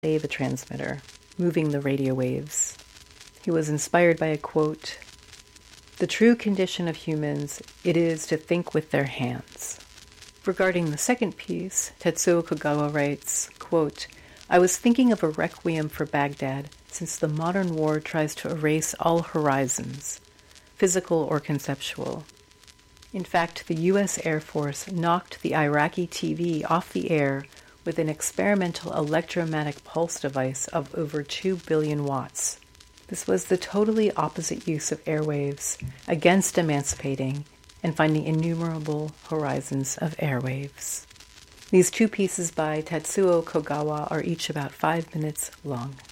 save a transmitter, moving the radio waves. He was inspired by a quote, "The true condition of humans, it is to think with their hands." Regarding the second piece, Tetsuo Kogawa writes, quote, "I was thinking of a requiem for Baghdad, since the modern war tries to erase all horizons, physical or conceptual. In fact, the U.S. Air Force knocked the Iraqi TV off the air with an experimental electromagnetic pulse device of over 2 billion watts. This was the totally opposite use of airwaves, against emancipating and finding innumerable horizons of airwaves." These two pieces by Tetsuo Kogawa are each about 5 minutes long.